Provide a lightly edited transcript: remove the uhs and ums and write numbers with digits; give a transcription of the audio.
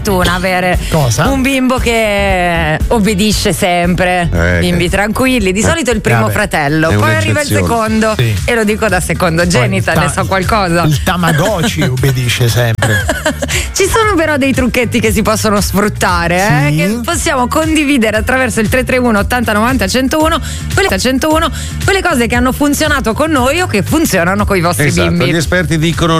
avere Cosa? un bimbo che obbedisce sempre, bimbi tranquilli, di solito il primo fratello, poi arriva il secondo, e lo dico da secondogenita, ne so qualcosa. Il Tamagotchi obbedisce sempre. Ci sono però dei trucchetti che si possono sfruttare, che possiamo condividere attraverso il 331 80 90 101, quelle cose che hanno funzionato con noi o che funzionano con i vostri bimbi. Gli esperti dicono